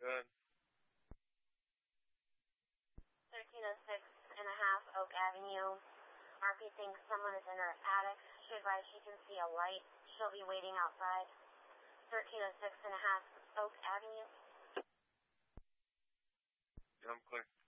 Good. 1306 and a half Oak Avenue. Marky thinks someone is in her attic. She advised she can see a light. She'll be waiting outside. 1306 and a half Oak Avenue. Yeah, I'm clear.